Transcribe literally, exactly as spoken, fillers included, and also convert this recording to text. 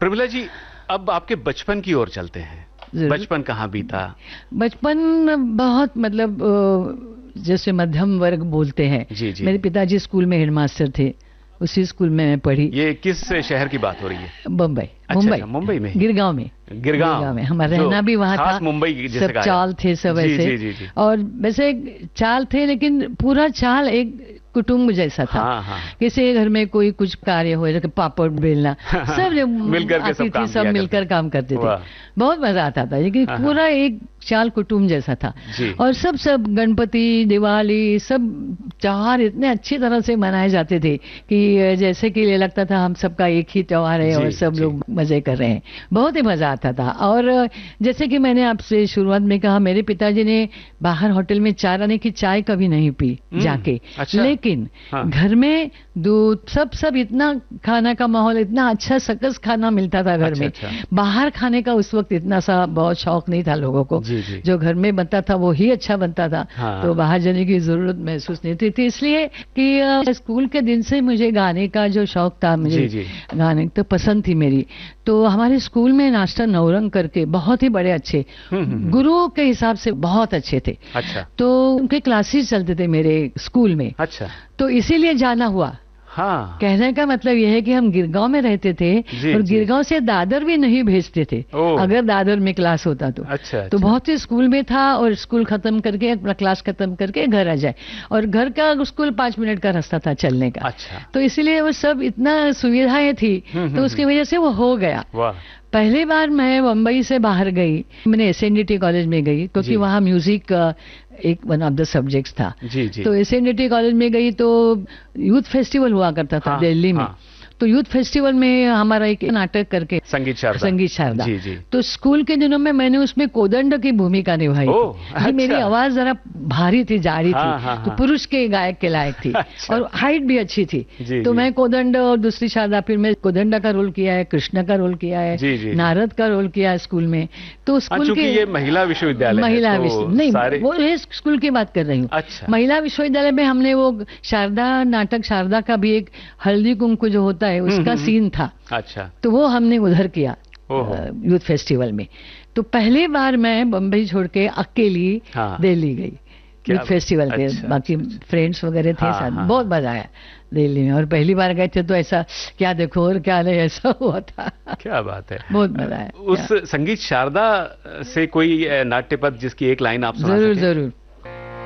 प्रमिला जी, अब आपके बचपन की ओर चलते हैं। बचपन कहाँ बीता? बचपन बहुत मतलब अ, जैसे मध्यम वर्ग बोलते हैं। जी जी। मेरे पिताजी स्कूल में हेडमास्टर थे, उसी स्कूल में मैं पढ़ी। ये किस शहर की बात हो रही है? बम्बई। अच्छा, मुंबई। मुंबई में? गिरगांव में। गिरगांव में हमारा रहना भी वहाँ था। मुंबई जैसे सब चाल थे सब ऐसे। जी, जी, जी। और वैसे चाल थे, लेकिन पूरा चाल एक कुटुंब जैसा था। हाँ, हाँ। किसी घर में कोई कुछ कार्य हो, जैसे पापड़ बेलना, सब जो मिलकर के सब काम सब मिलकर काम करते थे। बहुत मजा आता था, लेकिन पूरा एक चाल कुटुंब जैसा था। और सब सब गणपति, दिवाली, सब त्योहार इतने अच्छी तरह से मनाए जाते थे कि जैसे कि लगता था हम सबका एक ही त्योहार है और सब लोग मजे कर रहे हैं। बहुत ही मजा आता था। और जैसे कि मैंने आपसे शुरुआत में कहा, मेरे पिताजी ने बाहर होटल में चार आने की चाय कभी नहीं पी जाके। अच्छा। लेकिन हाँ। घर में दूध सब सब इतना खाना का माहौल, इतना अच्छा सकस खाना मिलता था घर अच्छा, में अच्छा। बाहर खाने का उस वक्त इतना सा बहुत शौक नहीं था लोगों को। जी, जी। जो घर में बनता था वो ही अच्छा बनता था। हाँ। तो बाहर जाने की जरूरत महसूस नहीं थी, थी इसलिए कि स्कूल के दिन से मुझे गाने का जो शौक था, मुझे जी, जी। गाने तो पसंद थी मेरी। तो हमारे स्कूल में मास्टर नौरंग करके बहुत ही बड़े अच्छे गुरु के हिसाब से बहुत अच्छे थे। अच्छा। तो उनके क्लासेस चलते थे मेरे स्कूल में। अच्छा। तो इसीलिए जाना हुआ। हाँ। कहने का मतलब यह है कि हम गिरगांव में रहते थे और गिरगांव से दादर भी नहीं भेजते थे अगर दादर में क्लास होता तो। अच्छा, तो अच्छा। बहुत ही स्कूल में था और स्कूल खत्म करके अपना क्लास खत्म करके घर आ जाए, और घर का स्कूल पांच मिनट का रास्ता था चलने का। अच्छा। तो इसीलिए वो सब इतना सुविधाएं थी, तो उसकी वजह से वो हो गया। पहली बार मैं मुंबई से बाहर गई, मैंने S N D T college में गई, क्योंकि वहाँ म्यूजिक एक वन ऑफ द सब्जेक्ट्स था। जी, जी। तो S N D T college में गई तो यूथ फेस्टिवल हुआ करता था। हाँ, दिल्ली में। हाँ। तो यूथ फेस्टिवल में हमारा एक नाटक करके संगीत शारदा संगीत शारदा जी, जी। तो स्कूल के दिनों में मैंने उसमें कोदंड की भूमिका निभाई थी। अच्छा। मेरी आवाज जरा भारी थी, जारी हाँ, थी। हाँ, तो पुरुष के गायक के लायक थी। अच्छा। और हाइट भी अच्छी थी। जी, तो जी। मैं कोदंड और दूसरी शारदा, फिर मैं कोदंडा का रोल किया है, कृष्ण का रोल किया है, जी, जी। नारद का रोल किया है स्कूल में। तो स्कूल के ये महिला विश्वविद्यालय महिला नहीं सारे... वो स्कूल की बात कर रही हूँ। अच्छा। महिला विश्वविद्यालय में हमने वो शारदा नाटक, शारदा का भी एक हल्दी कुंकू जो होता है उसका सीन था। अच्छा। तो वो हमने उधर किया यूथ फेस्टिवल में। तो पहली बार मैं बम्बई छोड़ के अकेली हाँ। दिल्ली गई यूथ फेस्टिवल पे। अच्छा, बाकी अच्छा, फ्रेंड्स वगैरह थे हाँ, साथ। हाँ, बहुत मजा आया दिल्ली में, और पहली बार गए थे तो ऐसा क्या देखो और क्या नहीं, ऐसा हुआ था। क्या बात है, बहुत मजा आया। उस संगीत शारदा से कोई नाट्य पद जिसकी एक लाइन आप सुना जरूर सके? जरूर।